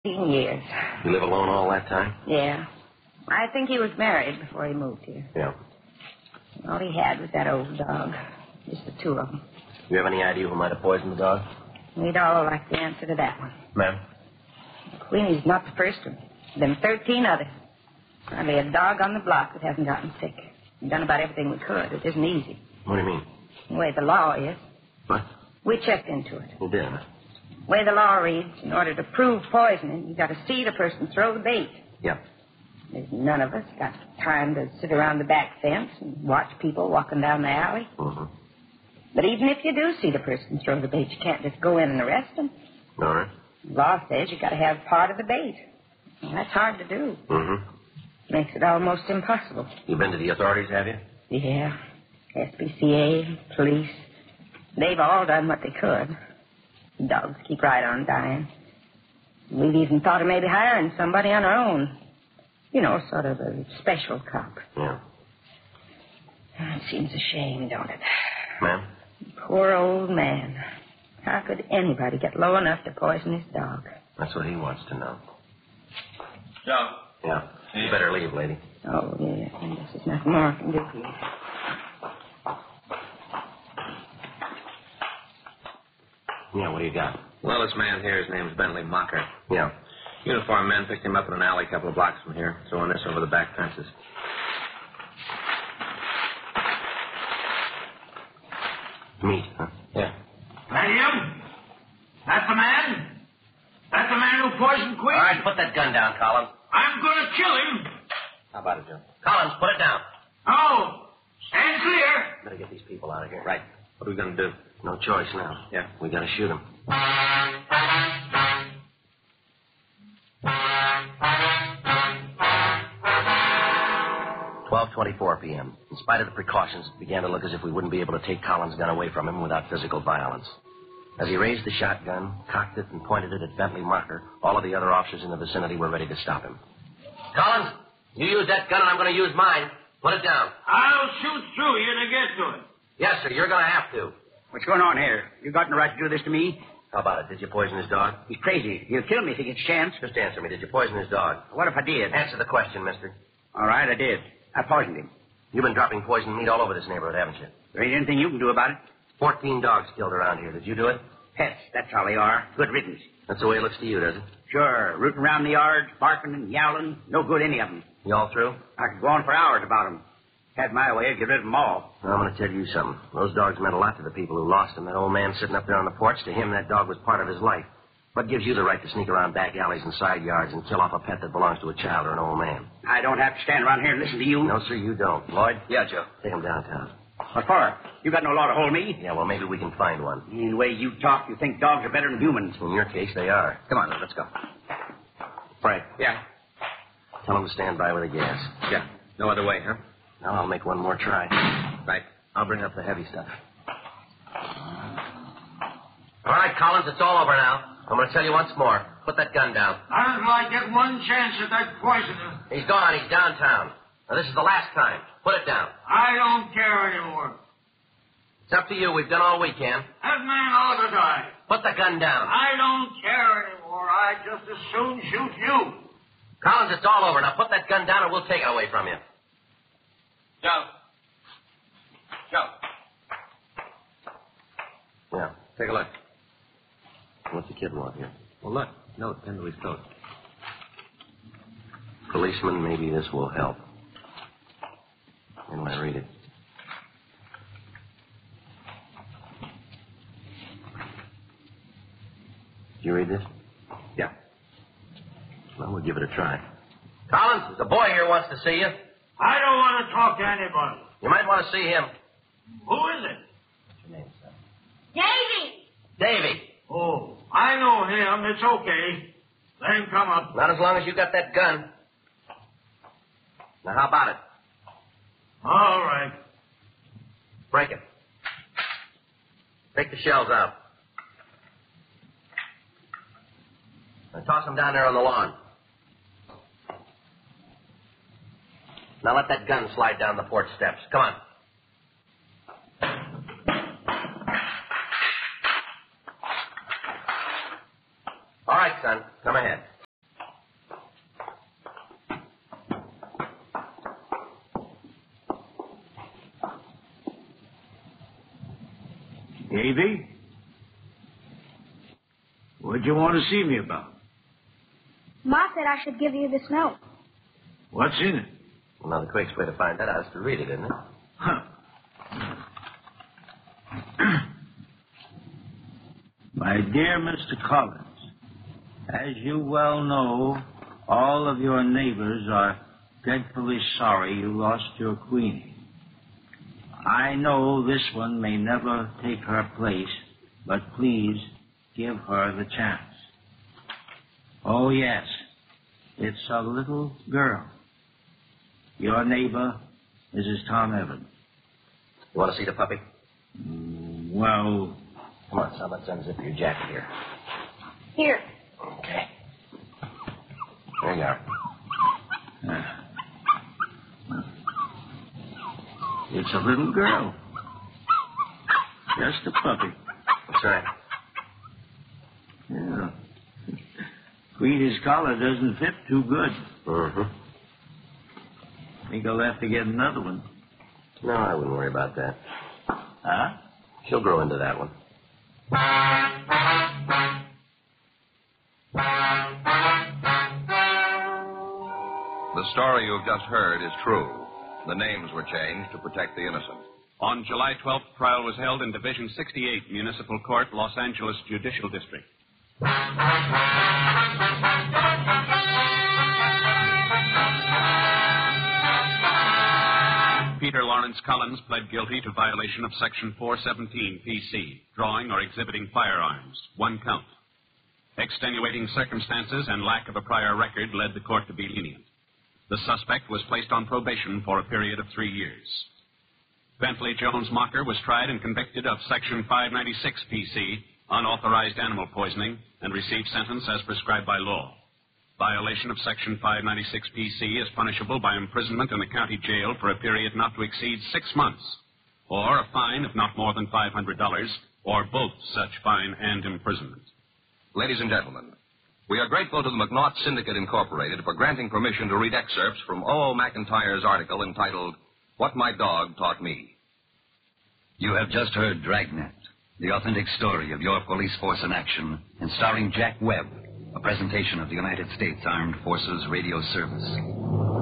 15 years. You live alone all that time? Yeah. I think he was married before he moved here. Yeah. All he had was that old dog. Just the two of them. You have any idea who might have poisoned the dog? We'd all like the answer to that one. Ma'am? Queenie's not the first of them 13 others. Hardly a dog on the block that hasn't gotten sick. We've done about everything we could. It isn't easy. What do you mean? The way the law is. What? We checked into it. You did? The way the law reads, in order to prove poisoning, you've got to see the person throw the bait. Yeah. There's none of us got time to sit around the back fence and watch people walking down the alley. Mm-hmm. But even if you do see the person throw the bait, you can't just go in and arrest them. All right. The law says you've got to have part of the bait. Well, that's hard to do. Mm-hmm. Makes it almost impossible. You've been to the authorities, have you? Yeah. SPCA, police. They've all done what they could. Dogs keep right on dying. We've even thought of maybe hiring somebody on our own. You know, sort of a special cop. Yeah. It seems a shame, don't it? Ma'am? Poor old man. How could anybody get low enough to poison his dog? That's what he wants to know. Joe. Yeah. You better leave, lady. Oh, yeah. I guess there's nothing more I can do for you. Yeah, what do you got? Well, this man here, his name's Bentley Mocker. Yeah. Uniformed men picked him up in an alley a couple of blocks from here, throwing this over the back fences. Meat, huh? Yeah. That him? That's the man? That's the man who poisoned Queen? All right, put that gun down, Collins. I'm going to kill him. How about it, Joe? Collins, put it down. Oh, stand clear. Better get these people out of here. Right. What are we going to do? No choice now. Yeah. We got to shoot them. 12:24 p.m. In spite of the precautions, it began to look as if we wouldn't be able to take Collins' gun away from him without physical violence. As he raised the shotgun, cocked it, and pointed it at Bentley Marker, all of the other officers in the vicinity were ready to stop him. Collins, you use that gun and I'm going to use mine. Put it down. I'll shoot through you to get to it. Yes, sir, you're going to have to. What's going on here? You got no right to do this to me? How about it? Did you poison his dog? He's crazy. He'll kill me if he gets a chance. Just answer me. Did you poison his dog? What if I did? Answer the question, mister. All right, I did. I poisoned him. You've been dropping poisoned meat all over this neighborhood, haven't you? There ain't anything you can do about it. 14 dogs killed around here. Did you do it? Pets, that's how they are. Good riddance. That's the way it looks to you, does it? Sure, rooting around the yard, barking and yowling. No good, any of them. You all through? I could go on for hours about them. Had my way, I'd get rid of them all. Well, I'm going to tell you something. Those dogs meant a lot to the people who lost them. That old man sitting up there on the porch, to him, that dog was part of his life. What gives you the right to sneak around back alleys and side yards and kill off a pet that belongs to a child or an old man? I don't have to stand around here and listen to you. No, sir, you don't. Lloyd? Yeah, Joe. Take him downtown. What for? You got no law to hold me. Yeah, well, maybe we can find one. The way you talk, you think dogs are better than humans. In your case, they are. Come on, let's go. Frank, Yeah. tell him to stand by with the gas. Yeah. No other way, huh? Now I'll make one more try. Right. I'll bring up the heavy stuff. All right, Collins, it's all over now. I'm going to tell you once more. Put that gun down. Until I get one chance at that poisoner. He's gone. He's downtown. Now, this is the last time. Put it down. I don't care anymore. It's up to you. We've done all we can. That man ought to die. Put the gun down. I don't care anymore. I'd just as soon shoot you. Collins, it's all over. Now put that gun down and we'll take it away from you. Joe. Joe. Yeah. Take a look. What's the kid want here? Well, look. Note pinned to his coat. Policeman, maybe this will help. And I read it. Did you read this? Yeah. Well, we'll give it a try. Collins, the boy here wants to see you. I don't want to talk to anybody. You might want to see him. Who is it? What's your name, son? Davy! Davy. Oh, I know him. It's okay. Let him come up. Not as long as you got that gun. Now, how about it? All right. Break it. Take the shells out. Now, toss them down there on the lawn. Now, let that gun slide down the porch steps. Come on. All right, son. Come ahead. Davy? What'd you want to see me about? Ma said I should give you this note. What's in it? Well, now, the quickest way to find that out is to read it, isn't it? Huh. My dear Mr. Collins, as you well know, all of your neighbors are dreadfully sorry you lost your Queenie. I know this one may never take her place, but please give her the chance. Oh, yes, it's a little girl. Your neighbor, Mrs. Tom Evans. You want to see the puppy? Well, Come on, son. Let's unzip your jacket here. Here. Okay. There you are. It's a little girl. Just a puppy. That's right. Yeah. Queenie's collar doesn't fit too good. Mm-hmm. Think I'll have to get another one. No, I wouldn't worry about that. Huh? She'll grow into that one. The story you've just heard is true. The names were changed to protect the innocent. On July 12th, trial was held in Division 68, Municipal Court, Los Angeles Judicial District. Peter Lawrence Collins pled guilty to violation of Section 417 PC, drawing or exhibiting firearms, 1 count. Extenuating circumstances and lack of a prior record led the court to be lenient. The suspect was placed on probation for a period of 3 years. Bentley Jones Mocker was tried and convicted of Section 596 PC, unauthorized animal poisoning, and received sentence as prescribed by law. Violation of Section 596 PC is punishable by imprisonment in the county jail for a period not to exceed 6 months, or a fine of not more than $500, or both such fine and imprisonment. Ladies and gentlemen, we are grateful to the McNaught Syndicate Incorporated for granting permission to read excerpts from O.O. McIntyre's article entitled, What My Dog Taught Me. You have just heard Dragnet, the authentic story of your police force in action, and starring Jack Webb, a presentation of the United States Armed Forces Radio Service.